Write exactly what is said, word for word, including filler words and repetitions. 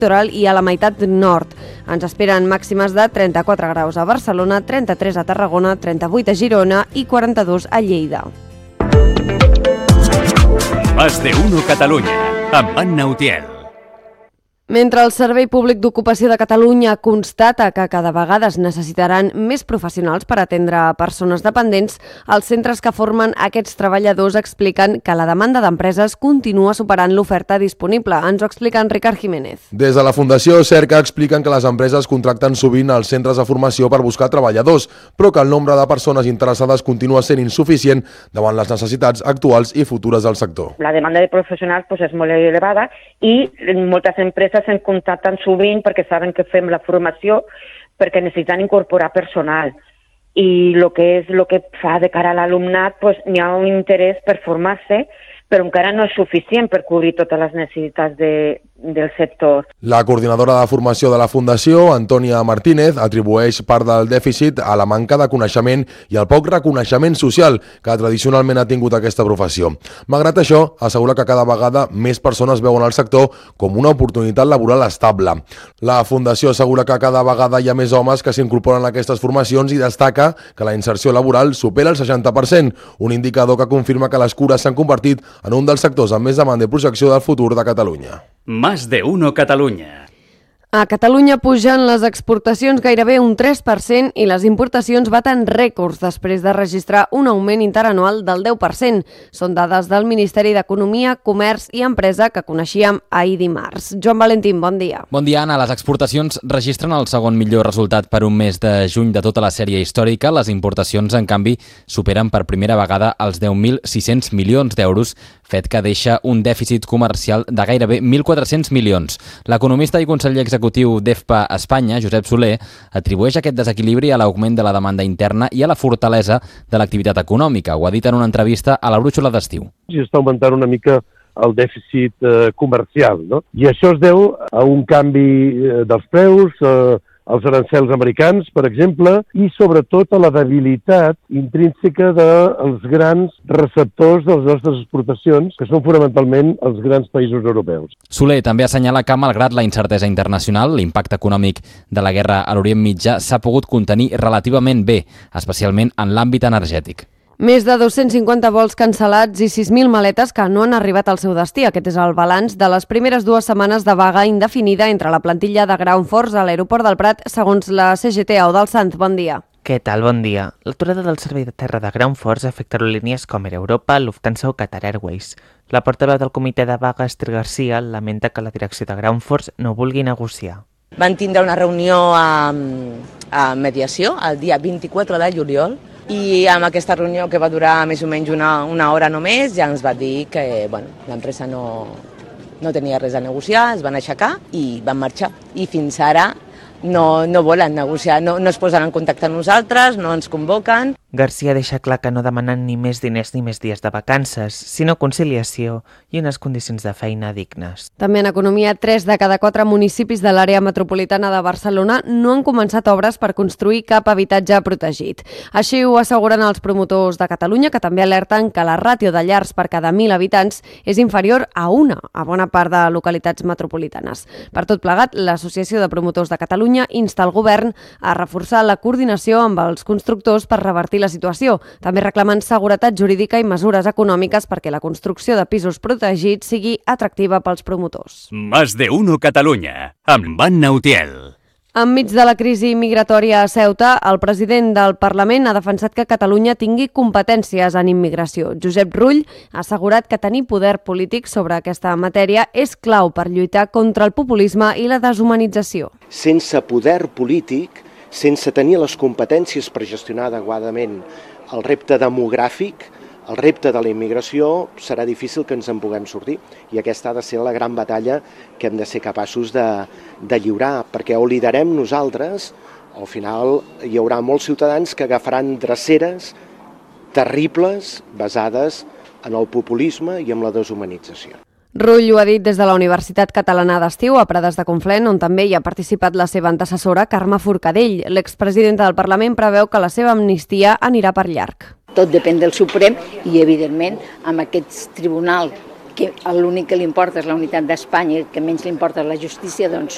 litoral i a la meitat nord. Ens esperen màximes de trenta-quatre graus a Barcelona, trenta-tres a Tarragona, trenta-vuit a Girona i quaranta-dos a Lleida. Más de uno Catalunya, amb Anna Utiel. Mentre el Servei Públic d'Ocupació de Catalunya constata que cada vegada es necessitaran més professionals per atendre persones dependents, els centres que formen aquests treballadors expliquen que la demanda d'empreses continua superant l'oferta disponible. Ens ho explica en Ricard Jiménez. Des de la Fundació Cerca expliquen que les empreses contracten sovint els centres de formació per buscar treballadors, però que el nombre de persones interessades continua sent insuficient davant les necessitats actuals i futures del sector. La demanda de professionals pues, és molt elevada i moltes empreses se'n contacten sovint perquè saben que fem la formació perquè necessiten incorporar personal. I el que és el que fa de cara a l'alumnat, pues, n'hi ha un interès per formar-se, però encara no és suficient per cobrir totes les necessitats de, del sector. La coordinadora de formació de la Fundació, Antònia Martínez, atribueix part del dèficit a la manca de coneixement i al poc reconeixement social que tradicionalment ha tingut aquesta professió. Malgrat això, assegura que cada vegada més persones veuen el sector com una oportunitat laboral estable. La Fundació assegura que cada vegada hi ha més homes que s'incorporen a aquestes formacions i destaca que la inserció laboral supera el seixanta per cent, un indicador que confirma que les cures s'han convertit en un dels sectors amb més demanda i projecció del futur de Catalunya. Más de uno Catalunya. A Catalunya pugen les exportacions gairebé un tres per cent i les importacions baten rècords després de registrar un augment interanual del deu per cent. Són dades del Ministeri d'Economia, Comerç i Empresa que coneixíem ahir dimarts. Joan Valentín, bon dia. Bon dia, Anna. Les exportacions registren el segon millor resultat per un mes de juny de tota la sèrie històrica. Les importacions, en canvi, superen per primera vegada els deu mil sis-cents milions d'euros, fet que deixa un dèficit comercial de gairebé mil quatre-cents milions. L'economista i conseller executiu d'E F P A Espanya, Josep Soler, atribueix aquest desequilibri a l'augment de la demanda interna i a la fortalesa de l'activitat econòmica. Ho ha dit en una entrevista a la Brúixola d'estiu. I està augmentant una mica el dèficit eh, comercial, no? I això es deu a un canvi eh, dels preus, eh, als arancels americans, per exemple, i sobretot a la debilitat intrínseca dels grans receptors de les nostres exportacions, que són fonamentalment els grans països europeus. Soler també assenyala que, malgrat la incertesa internacional, l'impacte econòmic de la guerra a l'Orient Mitjà s'ha pogut contenir relativament bé, especialment en l'àmbit energètic. Més de dos-cents cinquanta vols cancel·lats i sis mil maletes que no han arribat al seu destí. Aquest és el balanç de les primeres dues setmanes de vaga indefinida entre la plantilla de Ground Force a l'aeroport del Prat, segons la C G T A. Eudald Sanz, bon dia. Què tal? Bon dia. L'aturada del servei de terra de Ground Force afecta aerolínies com Air Europa, Lufthansa o Qatar Airways. La portaveu del comitè de vaga, Esther Garcia, lamenta que la direcció de Ground Force no vulgui negociar. Van tindre una reunió a, a mediació el dia vint-i-quatre de juliol i amb aquesta reunió, que va durar més o menys una, una hora només, ja ens va dir que bueno, l'empresa no, no tenia res a negociar, es van aixecar i van marxar. I fins ara no, no volen negociar, no, no es posen en contacte amb nosaltres, no ens convoquen. Garcia deixa clar que no demanen ni més diners ni més dies de vacances, sinó conciliació i unes condicions de feina dignes. També en economia, tres de cada quatre municipis de l'àrea metropolitana de Barcelona no han començat obres per construir cap habitatge protegit. Així ho asseguren els promotors de Catalunya, que també alerten que la ràtio de llars per cada mil habitants és inferior a una a bona part de localitats metropolitanes. Per tot plegat, l'Associació de Promotors de Catalunya insta el govern a reforçar la coordinació amb els constructors per revertir la situació. També reclamen seguretat jurídica i mesures econòmiques perquè la construcció de pisos protegits sigui atractiva pels promotors. Más de uno Catalunya, amb Anna Utiel. Enmig de la crisi migratòria a Ceuta, el president del Parlament ha defensat que Catalunya tingui competències en immigració. Josep Rull ha assegurat que tenir poder polític sobre aquesta matèria és clau per lluitar contra el populisme i la deshumanització. Sense poder polític, sense tenir les competències per gestionar adequadament el repte demogràfic, el repte de la immigració, serà difícil que ens en puguem sortir. I aquesta ha de ser la gran batalla que hem de ser capaços de, de lliurar, perquè o liderem nosaltres, al final hi haurà molts ciutadans que agafaran dreceres terribles basades en el populisme i en la deshumanització. Rull ho ha dit des de la Universitat Catalana d'Estiu a Prades de Conflent, on també hi ha participat la seva antecessora, Carme Forcadell. L'expresidenta del Parlament preveu que la seva amnistia anirà per llarg. Tot depèn del Suprem i, evidentment, amb aquest tribunal que l'únic que li importa és la unitat d'Espanya i que menys li importa la justícia, doncs